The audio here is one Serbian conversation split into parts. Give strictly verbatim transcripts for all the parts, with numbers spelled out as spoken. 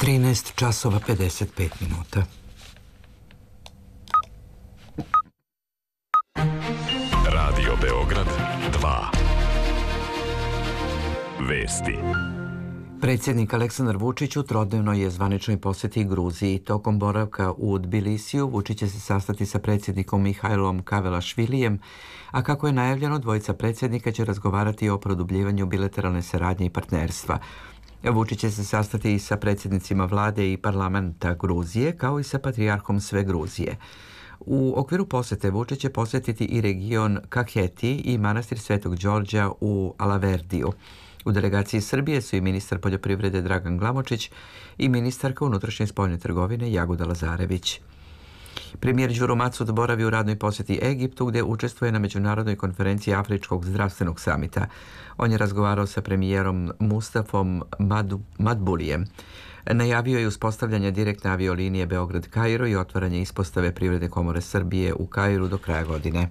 trinaest časova pedeset pet minuta. Radio Beograd dva. Vesti. Predsjednik Aleksandar Vučić u trodnevnoj je zvaničnoj posjeti Gruziji. Tokom boravka u Tbilisiju Vučić će se sastati sa predsjednikom Mihajlom Kavelašvilijem, a kako je najavljeno, dvojica predsjednika će razgovarati o produbljivanju bilateralne saradnje i partnerstva. Vučić će se sastati i sa predsjednicima vlade i parlamenta Gruzije, kao i sa patrijarhom sve Gruzije. U okviru posjete Vučić će posjetiti i region Kakheti i manastir Svetog Đorđa u Alaverdiju. U delegaciji Srbije su i ministar poljoprivrede Dragan Glamočić i ministarka unutrašnje i spoljne trgovine Jagoda Lazarević. Premijer Đuro Macud boravi u radnoj posjeti Egiptu, gdje učestvuje na međunarodnoj konferenciji Afričkog zdravstvenog samita. On je razgovarao sa premijerom Mustafom Madbulijem. Najavio je uspostavljanje direktne aviolinije Beograd-Kairo i otvaranje ispostave Privredne komore Srbije u Kairu do kraja godine.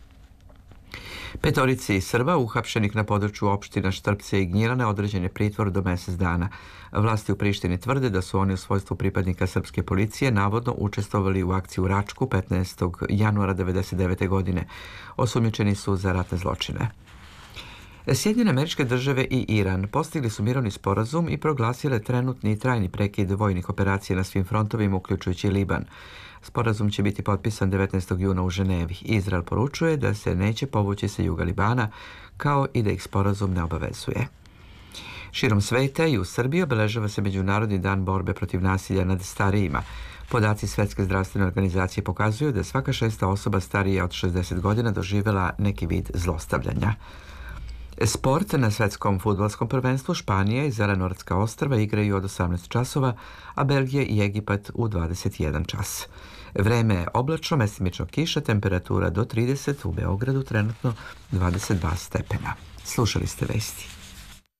Petorici Srba uhapšenih na području opština Štrpce i Gnjilane određen je pritvor do mjesec dana. Vlasti u Prištini tvrde da su oni u svojstvu pripadnika srpske policije navodno učestvovali u akciji u Račku petnaestog januara devedeset devete. godine. Osumnjičeni su za ratne zločine. Sjedinjene Američke Države i Iran postigli su mirovni sporazum i proglasile trenutni i trajni prekid vojnih operacija na svim frontovima, uključujući Liban. Sporazum će biti potpisan devetnaestog juna u Ženevi. Izrael poručuje da se neće povući sa juga Libana, kao i da ih sporazum ne obavezuje. Širom sveta i u Srbiji obeležava se Međunarodni dan borbe protiv nasilja nad starijima. Podaci Svetske zdravstvene organizacije pokazuju da svaka šesta osoba starija od šezdeset godina doživjela neki vid zlostavljanja. Sport. Na svetskom fudbalskom prvenstvu Španija i Zelenorodska ostrva igraju od osamnaest časova, a Belgija i Egipat u dvadeset jedan čas. Vreme je oblačno, mestimično kiša, temperatura do trideset, u Beogradu trenutno dvadeset dva stepena. Slušali ste vesti.